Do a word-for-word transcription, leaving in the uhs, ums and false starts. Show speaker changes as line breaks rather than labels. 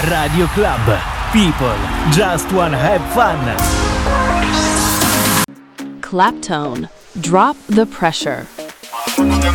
Radio Club. People just wanna have fun.
Claptone. Drop the pressure.